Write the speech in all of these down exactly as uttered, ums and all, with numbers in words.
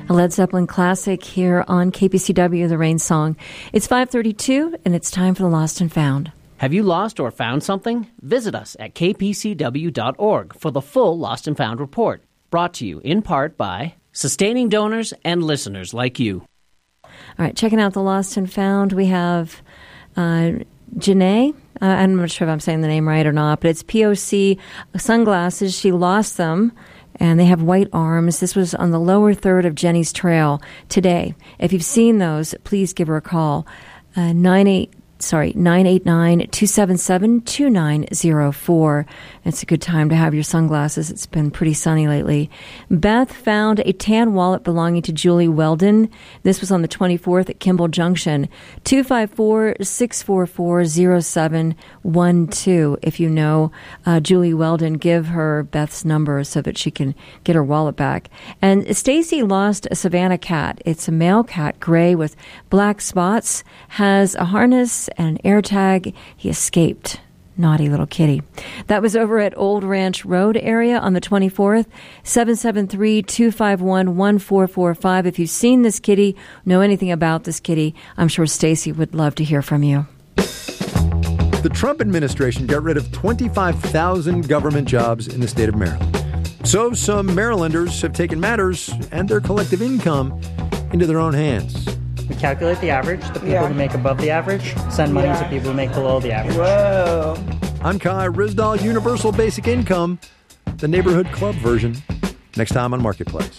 A Led Zeppelin classic here on K P C W, The Rain Song. It's five thirty-two, and it's time for the Lost and Found. Have you lost or found something? Visit us at k p c w dot org for the full Lost and Found report. Brought to you in part by sustaining donors and listeners like you. All right, checking out the Lost and Found, we have uh, Janae. Uh, I'm not sure if I'm saying the name right or not, but it's P O C sunglasses. She lost them, and they have white arms. This was on the lower third of Jenny's Trail today. If you've seen those, please give her a call. Uh, nine eight Sorry, nine eight nine, two seven seven, two nine zero four. It's a good time to have your sunglasses. It's been pretty sunny lately. Beth found a tan wallet belonging to Julie Weldon. This was on the twenty-fourth at Kimball Junction. two five four, six four four, zero seven one two. If you know uh, Julie Weldon, give her Beth's number so that she can get her wallet back. And Stacy lost a Savannah cat. It's a male cat, gray with black spots, has a harness and an air tag. He escaped. Naughty little kitty. That was over at Old Ranch Road area on the twenty-fourth. seven seven three, two five one, one four four five. If you've seen this kitty, know anything about this kitty, I'm sure Stacy would love to hear from you. The Trump administration got rid of twenty-five thousand government jobs in the state of Maryland. So some Marylanders have taken matters and their collective income into their own hands. We calculate the average, the people yeah. who make above the average, send money yeah. to people who make below the average. Whoa. I'm Kai Rizdal, Universal Basic Income, the neighborhood club version, next time on Marketplace.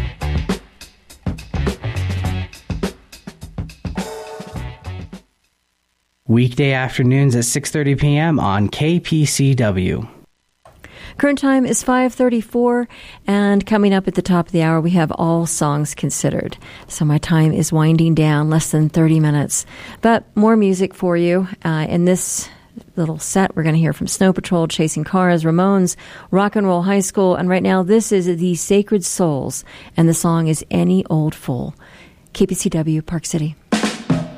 Weekday afternoons at six thirty p.m. on K P C W. Current time is five thirty-four, and coming up at the top of the hour, we have All Songs Considered. So my time is winding down, less than thirty minutes. But more music for you. Uh, in this little set, we're going to hear from Snow Patrol, Chasing Cars, Ramones, Rock and Roll High School, and right now this is The Sacred Souls, and the song is Any Old Fool. K P C W, Park City.